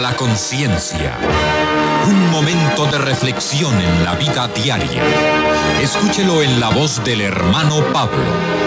La conciencia. Un momento de reflexión en la vida diaria. Escúchelo en la voz del hermano Pablo.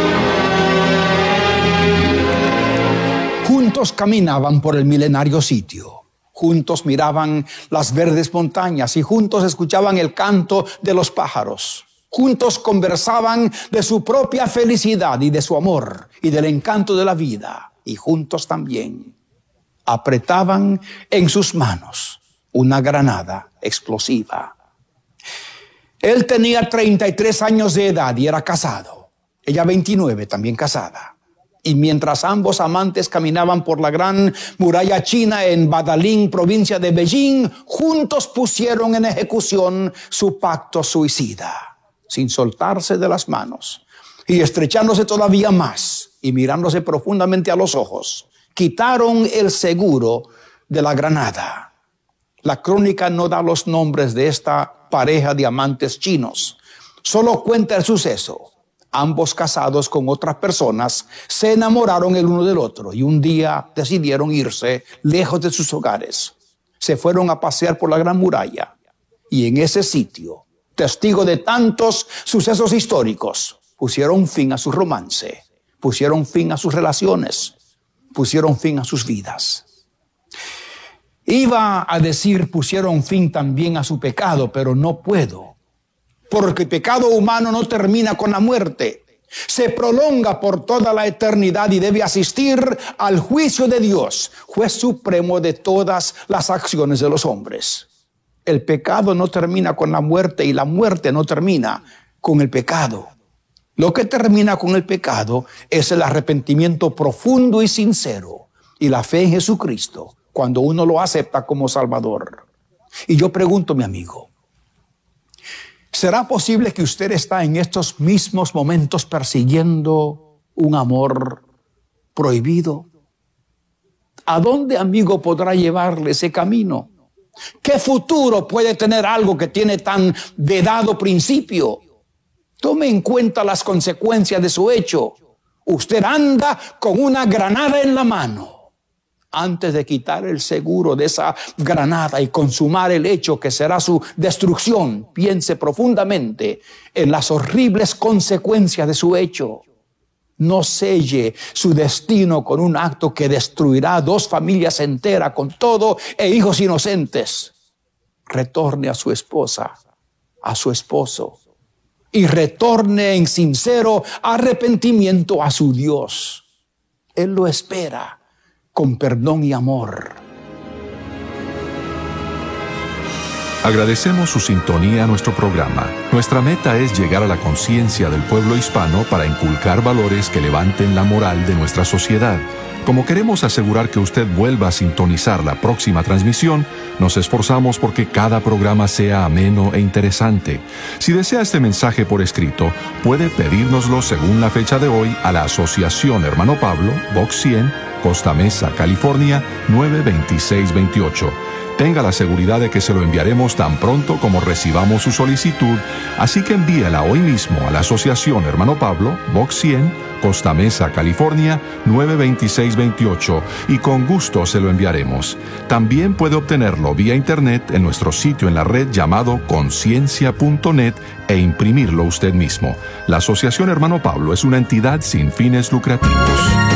Juntos caminaban por el milenario sitio. Juntos miraban las verdes montañas y juntos escuchaban el canto de los pájaros. Juntos conversaban de su propia felicidad y de su amor y del encanto de la vida. Y juntos también apretaban en sus manos una granada explosiva. Él tenía 33 años de edad y era casado. Ella 29, también casada. Y mientras ambos amantes caminaban por la gran muralla china en Badalín, provincia de Beijing, juntos pusieron en ejecución su pacto suicida, sin soltarse de las manos y estrechándose todavía más y mirándose profundamente a los ojos. Quitaron el seguro de la granada. La crónica no da los nombres de esta pareja de amantes chinos. Solo cuenta el suceso. Ambos, casados con otras personas, se enamoraron el uno del otro y un día decidieron irse lejos de sus hogares. Se fueron a pasear por la Gran Muralla y en ese sitio, testigo de tantos sucesos históricos, pusieron fin a su romance, pusieron fin a sus relaciones, pusieron fin a sus vidas. Iba a decir pusieron fin también a su pecado, pero no puedo. Porque el pecado humano no termina con la muerte. Se prolonga por toda la eternidad y debe asistir al juicio de Dios, juez supremo de todas las acciones de los hombres. El pecado no termina con la muerte y la muerte no termina con el pecado. Lo que termina con el pecado es el arrepentimiento profundo y sincero y la fe en Jesucristo cuando uno lo acepta como Salvador. Y yo pregunto, mi amigo, ¿será posible que usted está en estos mismos momentos persiguiendo un amor prohibido? ¿A dónde, amigo, podrá llevarle ese camino? ¿Qué futuro puede tener algo que tiene tan vedado principio? Tome en cuenta las consecuencias de su hecho. Usted anda con una granada en la mano. Antes de quitar el seguro de esa granada y consumar el hecho que será su destrucción, piense profundamente en las horribles consecuencias de su hecho. No selle su destino con un acto que destruirá 2 familias enteras con todo e hijos inocentes. Retorne a su esposa, a su esposo, y retorne en sincero arrepentimiento a su Dios. Él lo espera con perdón y amor. Agradecemos su sintonía a nuestro programa. Nuestra meta es llegar a la conciencia del pueblo hispano para inculcar valores que levanten la moral de nuestra sociedad. Como queremos asegurar que usted vuelva a sintonizar la próxima transmisión, nos esforzamos porque cada programa sea ameno e interesante. Si desea este mensaje por escrito, puede pedírnoslo según la fecha de hoy a la Asociación Hermano Pablo, Box 100, Costa Mesa, California, 92628. Tenga la seguridad de que se lo enviaremos tan pronto como recibamos su solicitud, así que envíela hoy mismo a la Asociación Hermano Pablo, Box 100, Costa Mesa, California, 92628, y con gusto se lo enviaremos. También puede obtenerlo vía internet en nuestro sitio en la red llamado conciencia.net e imprimirlo usted mismo. La Asociación Hermano Pablo es una entidad sin fines lucrativos.